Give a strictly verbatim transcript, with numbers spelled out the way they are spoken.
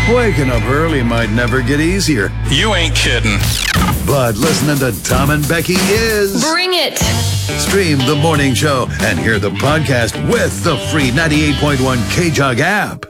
Waking up early might never get easier. You ain't kidding. But listening to Tom and Becky is... Bring it! Stream the morning show and hear the podcast with the free ninety-eight point one K-Jug app.